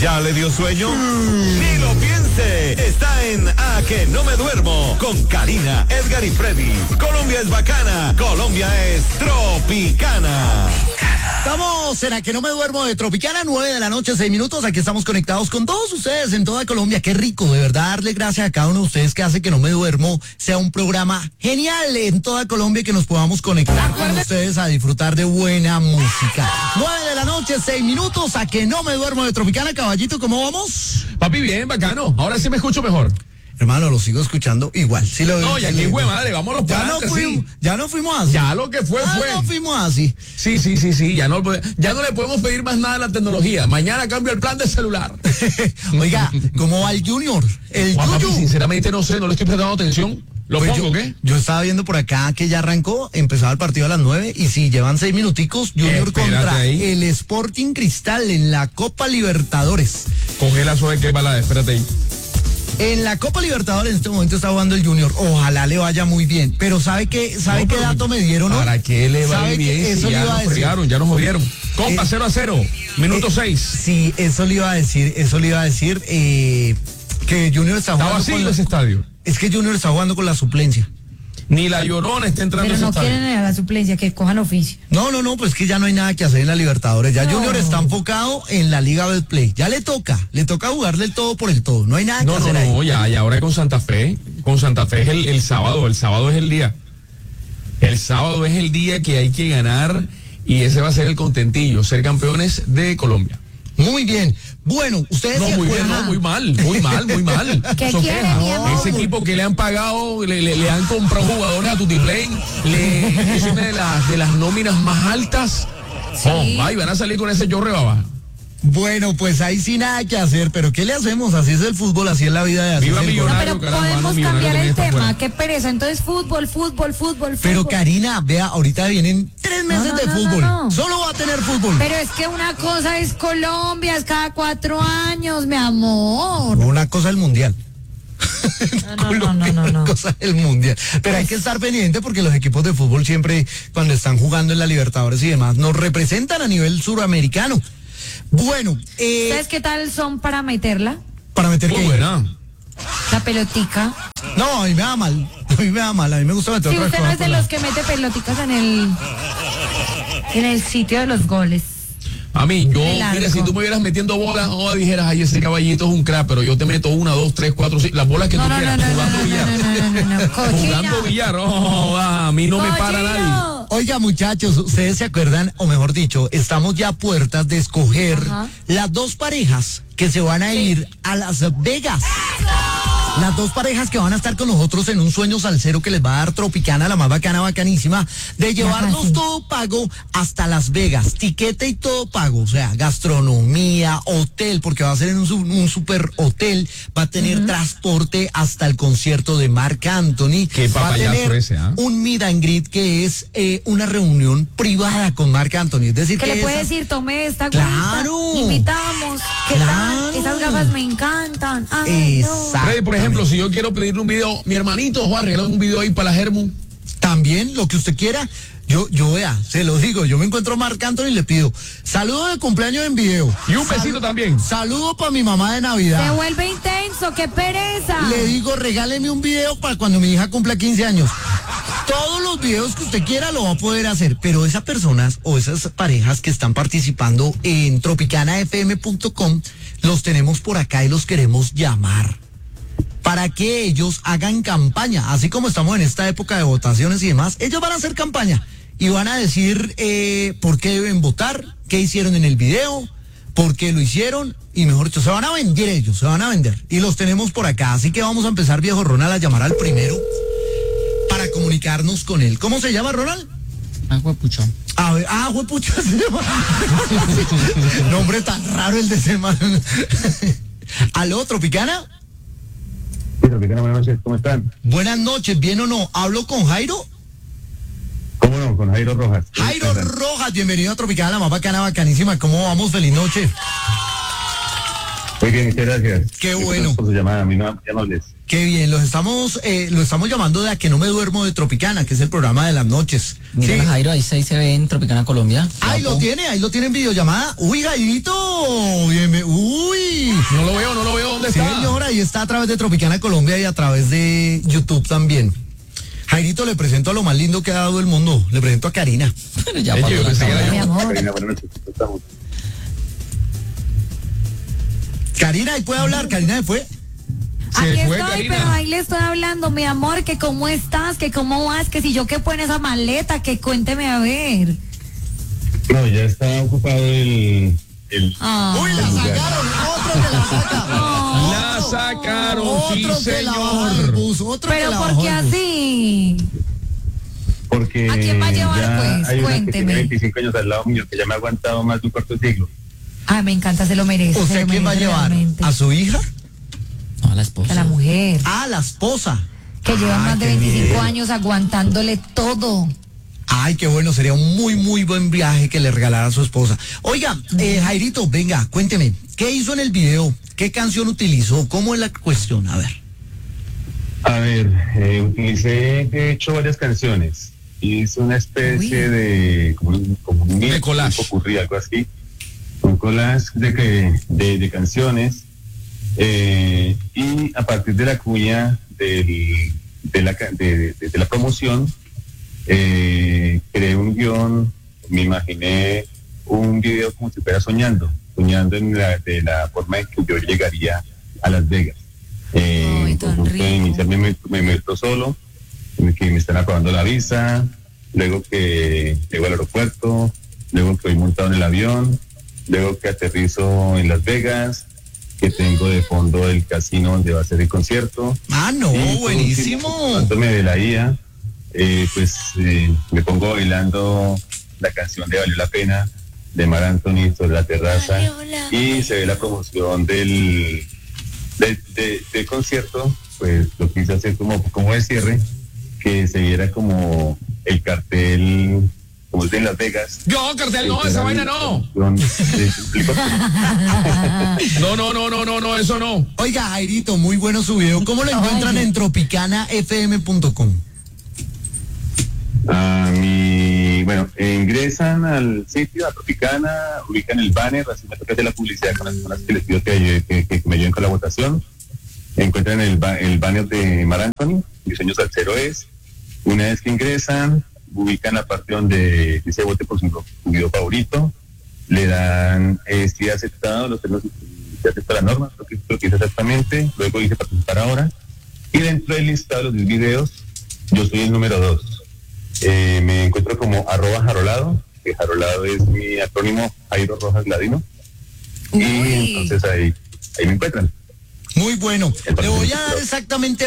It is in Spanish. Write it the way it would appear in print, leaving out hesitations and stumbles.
¿Ya le dio sueño? Ni lo piense. Está en A que no me duermo con Karina, Edgar y Freddy. Colombia es bacana. Colombia es tropicana. Estamos en A que no me duermo de Tropicana, 9 de la noche, 6 minutos. Aquí estamos conectados con todos ustedes en toda Colombia. Qué rico, de verdad, darle gracias a cada uno de ustedes que hace que No Me Duermo sea un programa genial en toda Colombia y que nos podamos conectar con ustedes a disfrutar de buena música. 9 de la noche, 6 minutos. A que no me duermo de Tropicana. Caballito, ¿cómo vamos? Papi, bien, bacano. Ahora sí me escucho mejor. Hermano, lo sigo escuchando igual. Sí lo No, y aquí fue madre, vámonos para adelante, sí. Ya no fuimos así. Ya lo que fue. No fuimos así. Sí. Ya no le podemos pedir más nada a la tecnología. Mañana cambio el plan de celular. Oiga, ¿cómo va el Junior? El Juan, papi, Yuyu. sinceramente no sé, no le estoy prestando atención. ¿Lo Pues pongo qué? Yo estaba viendo por acá que ya arrancó, empezaba el partido a las 9 y si llevan 6 minuticos, Junior Espérate contra ahí. el Sporting Cristal en la Copa Libertadores. Congela suave que balada, espérate ahí. En la Copa Libertadores en este momento está jugando el Junior. Ojalá le vaya muy bien. Pero ¿sabe qué dato me dieron? ¿No? ¿Para qué le va ¿Sabe bien? que eso Si le ya iba a nos decir? fregaron, ya nos jodieron. Compa, 0-0, minuto 6. Sí, eso le iba a decir, que Junior está Está jugando vacío ese estadio. Es que Junior está jugando con la suplencia. Ni la Llorona está entrando Pero a ese no estadio. quieren a la suplencia, que cojan oficio. No, pues que ya no hay nada que hacer en la Libertadores. Ya No. Junior está enfocado en la Liga Betplay. Ya le toca jugarle el todo por el todo. No hay nada que hacer ahí. No, ya ahora con Santa Fe. Con Santa Fe es el sábado. El sábado es el día. El sábado es el día que hay que ganar y ese va a ser el contentillo, ser campeones de Colombia. Muy bien. Bueno, ustedes No, se muy bien, acuerdan. no, muy mal. ¿Qué Son quiere, quejas. mi amor? Ese equipo que le han pagado, le han comprado jugadores a Tutiplay, es una de las nóminas más altas. Sí. Van a salir con ese Jorre Baba. Bueno, pues ahí sí nada que hacer, pero ¿qué le hacemos? Así es el fútbol, así es la vida de así Viva es el Millonario. gol. Pero caramba, podemos no, cambiar Millonario el también está tema, fuera. qué pereza. Entonces fútbol. Pero Karina, vea, ahorita vienen 3 meses de fútbol. No. Solo va a tener fútbol. Pero es que una cosa es Colombia, es cada 4 años, mi amor. Una cosa el mundial. No. Una cosa el mundial. Pero hay que estar pendiente porque los equipos de fútbol siempre, cuando están jugando en la Libertadores y demás, nos representan a nivel suramericano. Bueno, ¿Ustedes qué tal son para meterla? para meter Muy que buena. La pelotica. no, a mí me da mal. A mí me gusta meter Si otras usted no cosas es de por la- los que mete peloticas en el sitio de los goles. A mí, yo, De largo. mira, si tú me hubieras metiendo bolas, dijeras, ay, ese caballito es un crack, pero yo te meto 1, 2, 3, 4, 5, las bolas que tú quieras, jugando billar. No. Jugando billar, a mí no me para nadie. Cochino. Oiga, muchachos, ustedes se acuerdan, o mejor dicho, estamos ya a puertas de escoger Ajá. las 2 parejas que se van a ir a Las Vegas. Las 2 parejas que van a estar con nosotros en un sueño salsero que les va a dar Tropicana, la más bacana, bacanísima, de llevarnos sí. todo pago hasta Las Vegas, tiquete y todo pago, o sea, gastronomía, hotel, porque va a ser en un super hotel, va a tener transporte hasta el concierto de Marc Anthony, Qué va a papayazo tener ese, ¿ah? un meet and greet que es una reunión privada con Marc Anthony, es decir, Que le que puede esa- decir, tomé esta Claro. agüita, invitamos, ¿qué Claro. tal? Esas gafas me encantan. Ay, no. Exacto. Freddy, por ejemplo, si yo quiero pedirle un video, mi hermanito va a arreglar un video ahí para la Germu. También lo que usted quiera, yo vea, se lo digo, yo me encuentro a Marc Anthony y le pido saludo de cumpleaños en video. Y un besito también. Saludo para mi mamá de Se Navidad. vuelve intenso, qué pereza. Le digo, regáleme un video para cuando mi hija cumpla 15 años. Todos los videos que usted quiera lo va a poder hacer, pero esas personas o esas parejas que están participando en tropicanafm.com, los tenemos por acá y los queremos llamar para que ellos hagan campaña, así como estamos en esta época de votaciones y demás, ellos van a hacer campaña y van a decir por qué deben votar, qué hicieron en el video, por qué lo hicieron, y mejor dicho, se van a vender ellos, se van a vender, y los tenemos por acá, así que vamos a empezar, viejo Ronald, a llamar al primero para comunicarnos con él. ¿Cómo se llama, Ronald? Pucho. A ver, juepucha se llama. Nombre tan raro el de ese man. ¿Aló, Tropicana? Sí, Tropicana, buenas noches, ¿cómo están? Buenas noches, ¿bien o no? ¿Hablo con Jairo? ¿Cómo no? Con Jairo Rojas. Jairo Rojas, bienvenido a Tropicana, la más bacana, bacanísima. ¿Cómo vamos? Feliz noche. Muy bien, muchas gracias. Qué Gracias bueno. por su llamada, muy amables. Qué bien, lo estamos llamando de A que no me duermo de Tropicana, que es el programa de las noches. Mira, ¿Sí? Jairo, ahí se ve en Tropicana, Colombia. Ahí lo tiene en videollamada. Uy, Jairito, uy, No lo veo, ¿dónde Sí, está? señora, ahí está a través de Tropicana Colombia y a través de YouTube también. Jairito, le presento a lo más lindo que ha dado el mundo. Le presento a Karina. Pero ya Yo pasó la pensé que era cámara. Mi amor. Karina, buenas noches. ¿Cómo estamos? Karina, ahí puede hablar. Karina, ¿se fue? Se Aquí fue, estoy, Karina. pero ahí le estoy hablando, mi amor, que cómo estás, que cómo vas, que si yo qué en esa maleta, que cuénteme a ver. No, ya está ocupado el Ah. ¡Uy, la sacaron! ¡Otro que la saca! La sacaron, sí, Otro que la bajó del señor. bus, otro que Pero la ¿por bajó qué del bus. así? porque ¿A quién va a llevar, ya pues? hay una que Cuénteme. tiene 25 años al lado mío que ya me ha aguantado más de un cuarto de siglo. Ay, me encanta, se lo merece. O se sea, lo ¿quién va a merece llevar? realmente. ¿A su hija? No, a la esposa. A la mujer, Ah, la esposa. que lleva más de qué 25 bien. años aguantándole todo. Ay, qué bueno, sería un muy, muy buen viaje que le regalara a su esposa. Oiga, Jairito, venga, cuénteme, ¿qué hizo en el video? ¿Qué canción utilizó? ¿Cómo es la cuestión? A ver. A ver, utilicé de hecho varias canciones. Hice una especie de como un De collage. un popurrí, algo así. Un collage de canciones. Y a partir de la cuña de la promoción, creé un guión, me imaginé un video como si fuera soñando de la forma en que yo llegaría a Las Vegas. Ay, tan Entonces, rico. inicialmente me meto solo, que me están aprobando la visa, luego que llego al aeropuerto, luego que voy montado en el avión, luego que aterrizo en Las Vegas, que tengo de fondo el casino donde va a ser el concierto. Ah, no, Y por último, buenísimo. Cuando de la IA, me pongo bailando la canción de Valió la Pena de Mar Anthony sobre la terraza y se ve la promoción del concierto. Pues lo quise hacer como de cierre, que se viera como el cartel, como es de Las Vegas. Yo, cartel, no, esa vaina no. No, eso no. Oiga, Jairito, muy bueno su video. ¿Cómo lo encuentran en tropicanafm.com? Ingresan al sitio, a Tropicana, ubican el banner, así me toca hacer la publicidad con las personas que les pido que me ayuden con la votación. Encuentran el banner de Mar Anthony, Diseño Salsero es. Una vez que ingresan, ubican la parte donde dice vote por su video favorito, le dan si aceptado, los términos si acepta la norma, lo que dice exactamente, luego dice participar ahora, y dentro del listado de los 10 videos, yo soy el número 2. Me encuentro como @jarolado, que Jarolado es mi acrónimo Jairo Rojas Ladino, y Uy. entonces ahí me encuentran. Muy bueno. Le voy a dar exactamente